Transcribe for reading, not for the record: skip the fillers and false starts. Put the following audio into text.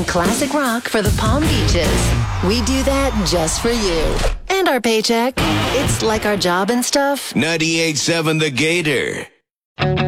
classic rock for the Palm Beaches. We do that just for you. And our paycheck. It's like our job and stuff. 98.7 The Gator.